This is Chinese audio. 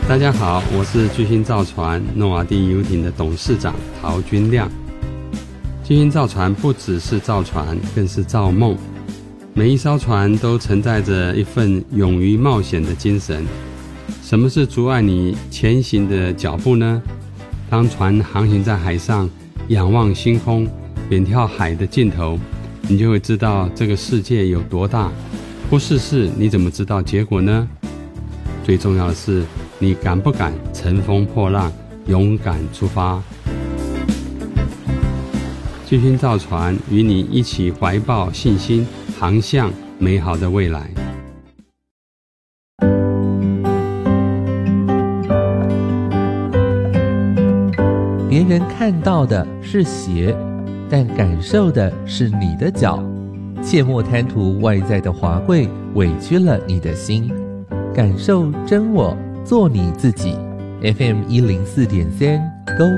大家好，我是巨星造船诺瓦第游艇的董事长陶君亮。巨星造船不只是造船，更是造梦。每一艘船都承载着一份勇于冒险的精神。什么是阻碍你前行的脚步呢？当船航行在海上，仰望星空，远眺海的尽头，你就会知道这个世界有多大。不试试，你怎么知道结果呢？最重要的是，你敢不敢乘风破浪，勇敢出发？巨星造船与你一起怀抱信心，航向美好的未来。 别人看到的是鞋，但感受的是你的脚。切莫贪图外在的华贵，委屈了你的心。感受真我，做你自己。FM 104.3 Go